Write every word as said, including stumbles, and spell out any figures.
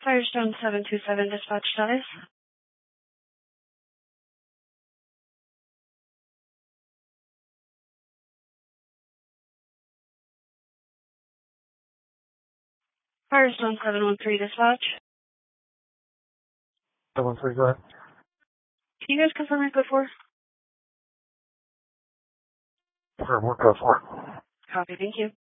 Firestone seven two seven dispatch status. Firestone seven one three dispatch. seven one three, go ahead. Can you guys confirm your code four? Sure, what code for? Copy, thank you.